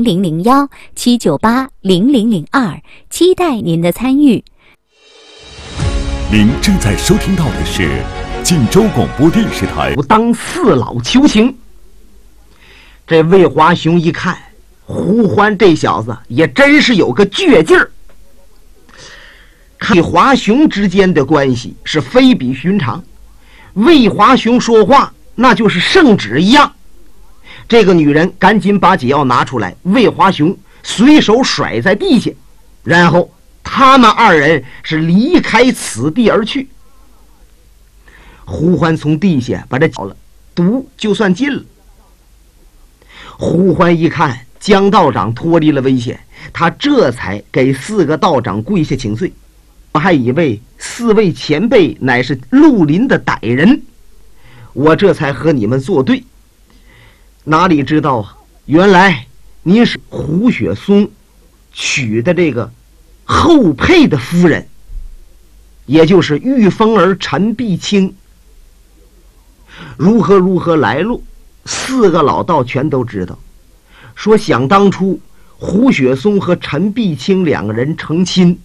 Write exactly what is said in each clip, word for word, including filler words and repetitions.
零零幺七九八零零零二，期待您的参与。 您正在收听到的是晋州广播电视台。 当四老求情，这魏华雄一看，胡欢这小子也真是有个倔劲儿。魏华雄之间的关系是非比寻常，魏华雄说话那就是圣旨一样。这个女人赶紧把解药拿出来，魏华雄随手甩在地下，然后他们二人是离开此地而去。胡欢从地下把这搅了，毒就算尽了。胡欢一看江道长脱离了危险，他这才给四个道长跪下请罪。我还以为四位前辈乃是绿林的歹人，我这才和你们作对。哪里知道啊，原来您是胡雪松娶的这个后配的夫人，也就是玉凤儿陈碧清。如何如何来路，四个老道全都知道。说想当初胡雪松和陈碧清两个人成亲，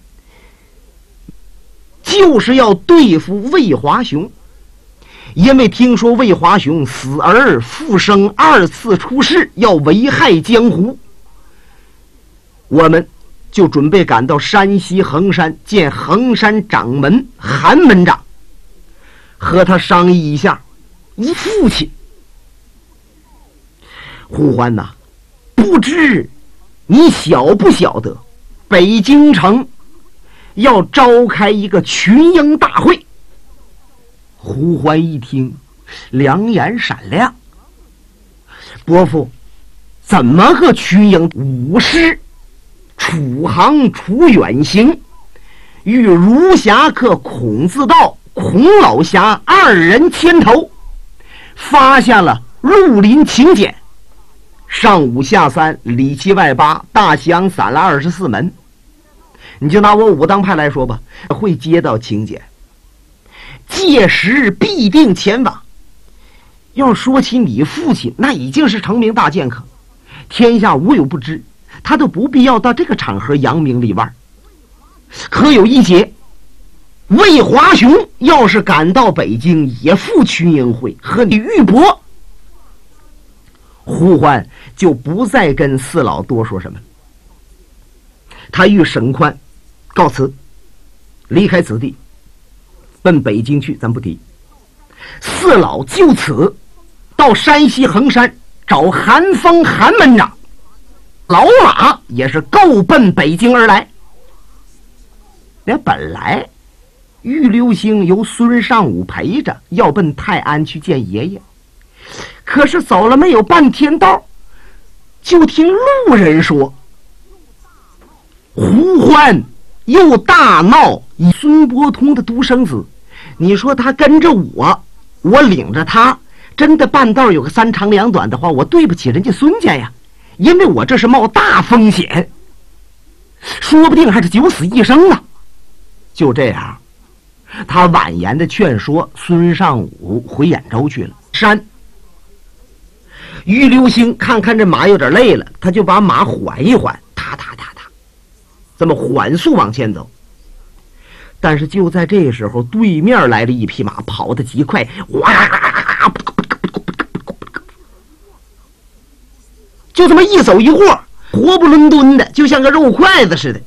就是要对付魏华雄，因为听说魏华雄死而复生，二次出世，要危害江湖。我们就准备赶到山西衡山，见衡山掌门韩门长，和他商议一下一父亲。胡欢呐，不知你晓不晓得，北京城要召开一个群英大会。胡欢一听，两眼闪亮。伯父，怎么个群英？武师楚行、楚远行与儒侠客孔自道、孔老侠二人牵头，发下了绿林请柬，上五下三，里七外八，大祥散了二十四门。你就拿我武当派来说吧，会接到请柬，届时必定前往。要说起你父亲，那已经是成名大剑客，天下无有不知，他都不必要到这个场合扬名立万。可有一节，魏华雄要是赶到北京，也赴群英会，和你玉帛。胡欢就不再跟四老多说什么，他与沈宽告辞，离开此地，奔北京去，咱不提。四老就此到山西衡山找韩风韩门长，老马也是够奔北京而来。那本来玉流星由孙尚武陪着要奔泰安去见爷爷，可是走了没有半天道，就听路人说胡欢又大闹以孙伯通的独生子。你说他跟着我，我领着他，真的半道有个三长两短的话，我对不起人家孙家呀，因为我这是冒大风险，说不定还是九死一生呢。就这样，他婉言的劝说孙尚武回兖州去了。山于流星看看这马有点累了，他就把马缓一缓，踏踏踏踏，这么缓速往前走。但是就在这时候，对面来了一匹马，跑得极快，哇，就这么一走一过，活不伦敦的，就像个肉筷子似的。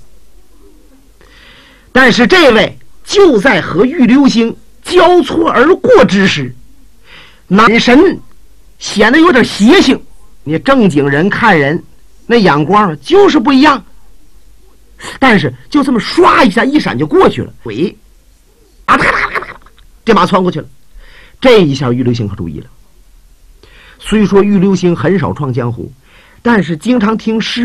但是这位就在和玉流星交错而过之时，眼神显得有点邪性。你正经人看人那眼光就是不一样，但是就这么刷一下一闪就过去了。喂，啊，这马窜过去了。这一下玉流星可注意了，虽说玉流星很少闯江湖，但是经常听诗